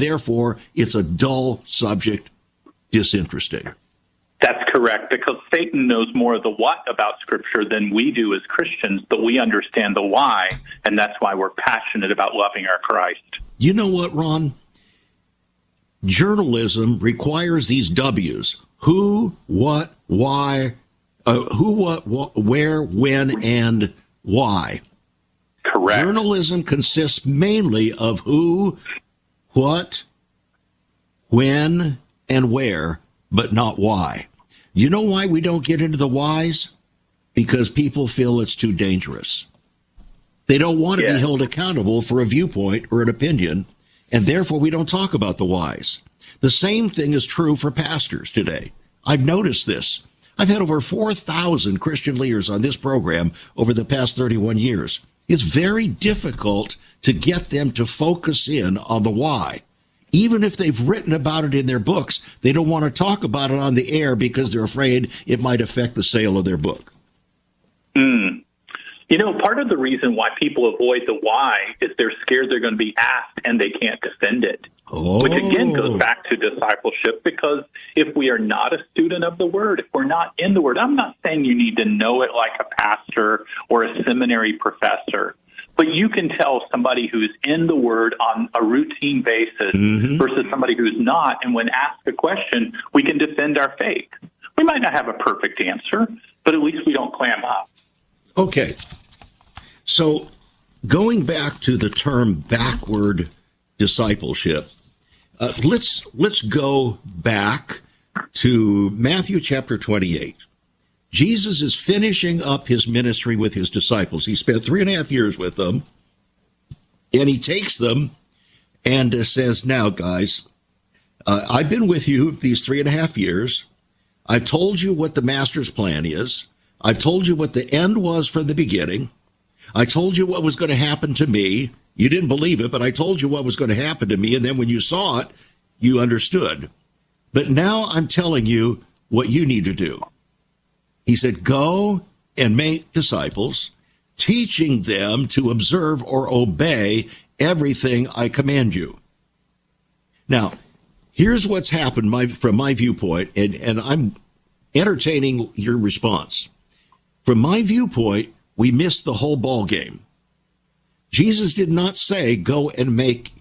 therefore it's a dull subject, disinteresting. That's correct, because Satan knows more of the what about Scripture than we do as Christians, but we understand the why, and that's why we're passionate about loving our Christ. You know what, Ron? Journalism requires these W's: who, what, why, where, when, and why. Correct. Journalism consists mainly of who, what, when, and where, but not why. You know why we don't get into the whys? Because people feel it's too dangerous. They don't want to be held accountable for a viewpoint or an opinion, and therefore we don't talk about the whys. The same thing is true for pastors today. I've noticed this. I've had over 4,000 Christian leaders on this program over the past 31 years. It's very difficult to get them to focus in on the why. Even if they've written about it in their books, they don't want to talk about it on the air because they're afraid it might affect the sale of their book. You know, part of the reason why people avoid the why is they're scared they're going to be asked and they can't defend it. Which again goes back to discipleship, because if we are not a student of the Word, if we're not in the Word, I'm not saying you need to know it like a pastor or a seminary professor, but you can tell somebody who's in the Word on a routine basis versus somebody who's not, and when asked a question, we can defend our faith. We might not have a perfect answer, but at least we don't clam up. Okay. So going back to the term backward discipleship, let's go back to Matthew chapter 28. Jesus is finishing up his ministry with his disciples. He spent 3.5 years with them, and he takes them and says, now, guys, I've been with you these 3.5 years. I've told you what the master's plan is. I've told you what the end was from the beginning. I told you what was going to happen to me. You didn't believe it, but I told you what was going to happen to me, and then when you saw it, you understood. But now I'm telling you what you need to do. He said, go and make disciples, teaching them to observe or obey everything I command you. Now, here's what's happened from my viewpoint, and I'm entertaining your response. From my viewpoint, we missed the whole ball game. Jesus did not say, go and make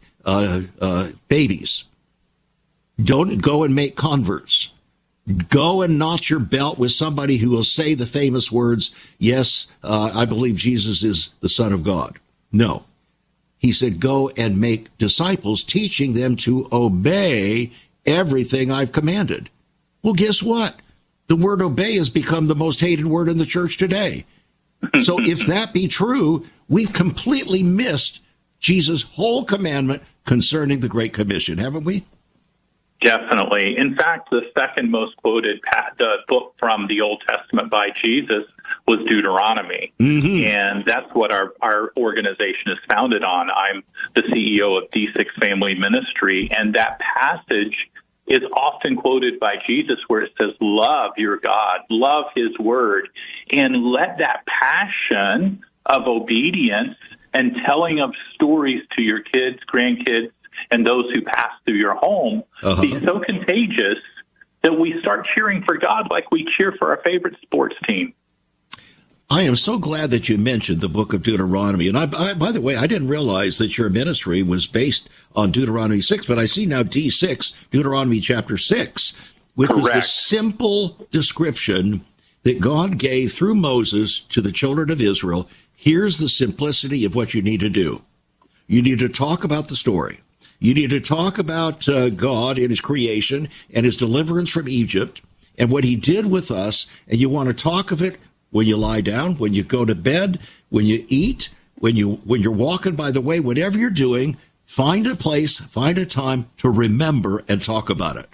babies. Don't go and make converts. Go and notch your belt with somebody who will say the famous words, yes, I believe Jesus is the Son of God. No. He said, go and make disciples, teaching them to obey everything I've commanded. Well, guess what? The word obey has become the most hated word in the church today. So if that be true, we've completely missed Jesus' whole commandment concerning the Great Commission, haven't we? Definitely. In fact, the second most quoted book from the Old Testament by Jesus was Deuteronomy. And that's what our organization is founded on. I'm the CEO of D6 Family Ministry, and that passage is often quoted by Jesus where it says, love your God, love his word, and let that passion of obedience and telling of stories to your kids, grandkids, and those who pass through your home be so contagious that we start cheering for God like we cheer for our favorite sports team. I am so glad that you mentioned the book of Deuteronomy. And I, by the way, I didn't realize that your ministry was based on Deuteronomy 6, but I see now D6, Deuteronomy chapter 6, which was the simple description that God gave through Moses to the children of Israel. Here's the simplicity of what you need to do. You need to talk about the story. You need to talk about God and his creation and his deliverance from Egypt and what he did with us. And you want to talk of it when you lie down, when you go to bed, when you eat, when you're walking by the way, whatever you're doing, find a place, find a time to remember and talk about it.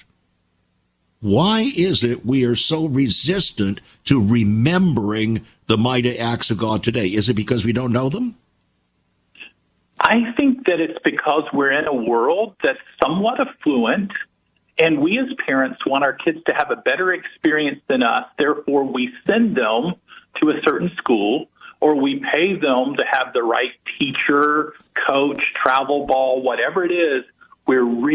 Why is it we are so resistant to remembering the mighty acts of God today? Is it because we don't know them? I think that it's because we're in a world that's somewhat affluent, and we as parents want our kids to have a better experience than us. Therefore, we send them to a certain school, or we pay them to have the right teacher, coach, travel ball, whatever it is. We're